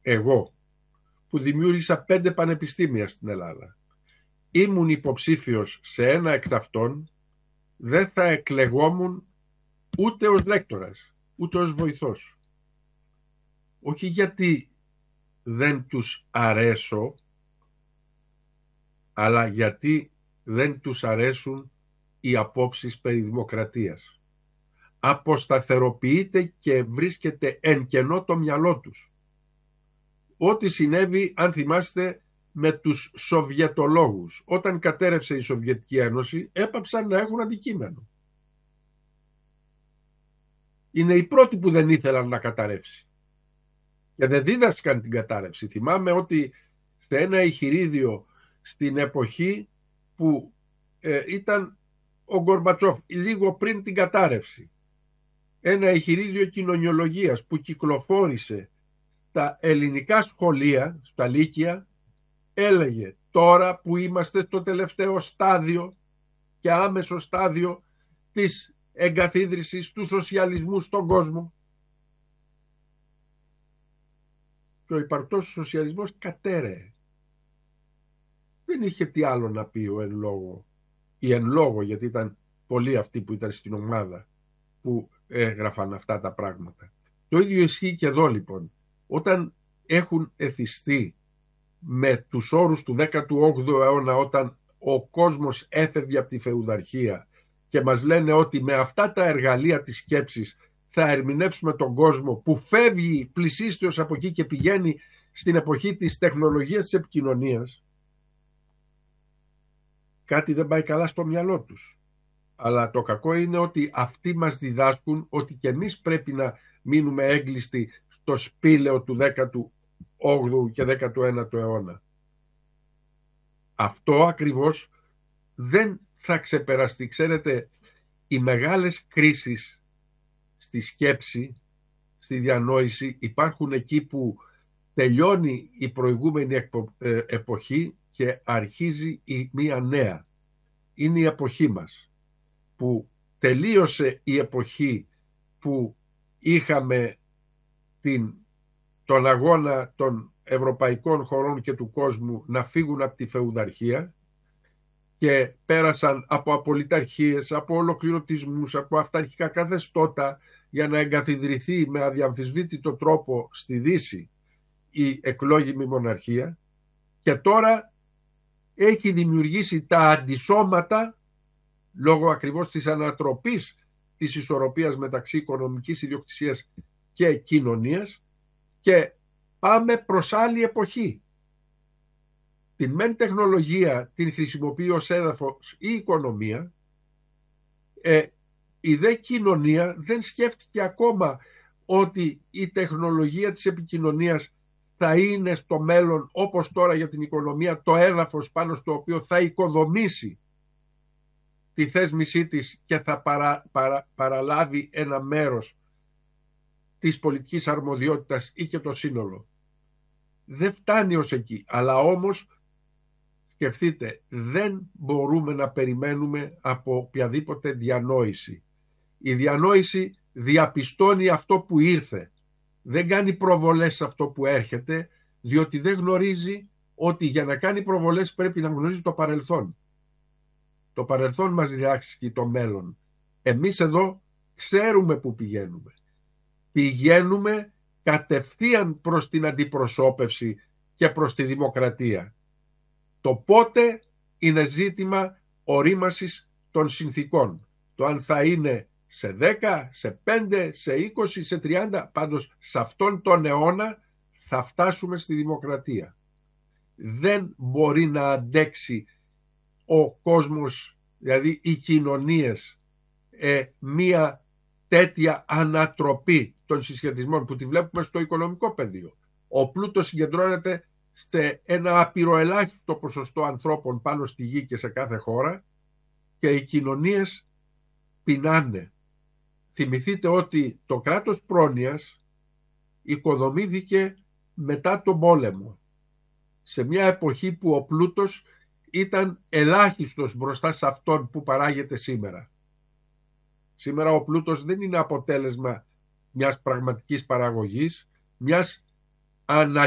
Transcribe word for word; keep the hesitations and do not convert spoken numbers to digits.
εγώ, που δημιούργησα πέντε πανεπιστήμια στην Ελλάδα, ήμουν υποψήφιος σε ένα εξ αυτών, δεν θα εκλεγόμουν ούτε ως λέκτορας, ούτε ως βοηθός. Όχι γιατί δεν τους αρέσω, αλλά γιατί δεν τους αρέσουν οι απόψεις περί δημοκρατίας. Αποσταθεροποιείται και βρίσκεται εν κενό το μυαλό τους. Ό,τι συνέβη, αν θυμάστε, με τους Σοβιετολόγους. Όταν κατέρευσε η Σοβιετική Ένωση, έπαψαν να έχουν αντικείμενο. Είναι οι πρώτοι που δεν ήθελαν να καταρρεύσει. Και δεν δίδασκαν την κατάρρευση. Θυμάμαι ότι σε ένα εγχειρίδιο στην εποχή που ε, ήταν ο Γκορμπατσόφ, λίγο πριν την κατάρρευση, ένα εγχειρίδιο κοινωνιολογίας που κυκλοφόρησε στα ελληνικά σχολεία, στα λύκεια, έλεγε τώρα που είμαστε στο τελευταίο στάδιο και άμεσο στάδιο της εγκαθίδρυσης του σοσιαλισμού στον κόσμο, και ο υπαρκτός σοσιαλισμός κατέρεε. Δεν είχε τι άλλο να πει ο εν λόγω, ή εν λόγω, γιατί ήταν πολλοί αυτοί που ήταν στην ομάδα που έγραφαν αυτά τα πράγματα. Το ίδιο ισχύει και εδώ λοιπόν. Όταν έχουν εθιστεί με τους όρους του δέκατου όγδοου αιώνα, όταν ο κόσμος έφευγε από τη φεουδαρχία και μας λένε ότι με αυτά τα εργαλεία της σκέψης θα ερμηνεύσουμε τον κόσμο που φεύγει πλησίστιος από εκεί και πηγαίνει στην εποχή της τεχνολογίας της επικοινωνίας, κάτι δεν πάει καλά στο μυαλό τους. Αλλά το κακό είναι ότι αυτοί μας διδάσκουν ότι και εμείς πρέπει να μείνουμε έγκλειστοι στο σπήλαιο του δέκατου όγδοου και δέκατου ένατου αιώνα. Αυτό ακριβώς δεν θα ξεπεραστεί. Ξέρετε, οι μεγάλες κρίσεις στη σκέψη, στη διανόηση, υπάρχουν εκεί που τελειώνει η προηγούμενη εποχή και αρχίζει η μία νέα. Είναι η εποχή μας, που τελείωσε η εποχή που είχαμε την, τον αγώνα των ευρωπαϊκών χωρών και του κόσμου να φύγουν από τη φεουδαρχία και πέρασαν από απολυταρχίες, από ολοκληρωτισμούς, από αυταρχικά καθεστώτα για να εγκαθιδρυθεί με αδιαμφισβήτητο τρόπο στη Δύση η εκλόγιμη μοναρχία, και τώρα έχει δημιουργήσει τα αντισώματα λόγω ακριβώς της ανατροπής της ισορροπίας μεταξύ οικονομικής ιδιοκτησίας και κοινωνίας, και πάμε προς άλλη εποχή. Την μεν τεχνολογία την χρησιμοποιεί ως έδαφος η οικονομία, ε, η δε κοινωνία δεν σκέφτηκε ακόμα ότι η τεχνολογία της επικοινωνίας θα είναι στο μέλλον, όπως τώρα για την οικονομία, το έδαφος πάνω στο οποίο θα οικοδομήσει τη θέσμησή της και θα παρα, παρα, παραλάβει ένα μέρος της πολιτικής αρμοδιότητας ή και το σύνολο. Δεν φτάνει ως εκεί, αλλά όμως σκεφτείτε, δεν μπορούμε να περιμένουμε από οποιαδήποτε διανόηση. Η διανόηση διαπιστώνει αυτό που ήρθε. Δεν κάνει προβολές σε αυτό που έρχεται, διότι δεν γνωρίζει ότι για να κάνει προβολές πρέπει να γνωρίζει το παρελθόν. Το παρελθόν μας διδάσκει το μέλλον. Εμείς εδώ ξέρουμε που πηγαίνουμε. Πηγαίνουμε κατευθείαν προς την αντιπροσώπευση και προς τη δημοκρατία. Το πότε είναι ζήτημα ορίμασης των συνθήκων. Το αν θα είναι σε δέκα, σε πέντε, σε είκοσι, σε τριάντα, πάντως σε αυτόν τον αιώνα θα φτάσουμε στη δημοκρατία. Δεν μπορεί να αντέξει ο κόσμος, δηλαδή οι κοινωνίες, ε, μία τέτοια ανατροπή των συσχετισμών που τη βλέπουμε στο οικονομικό πεδίο. Ο πλούτος συγκεντρώνεται σε ένα απειροελάχιστο ποσοστό ανθρώπων πάνω στη γη και σε κάθε χώρα, και οι κοινωνίες πεινάνε. Θυμηθείτε ότι το κράτος πρόνοιας οικοδομήθηκε μετά τον πόλεμο, σε μια εποχή που ο πλούτος ήταν ελάχιστος μπροστά σε αυτόν που παράγεται σήμερα. Σήμερα ο πλούτος δεν είναι αποτέλεσμα μιας πραγματικής παραγωγής, μιας ανα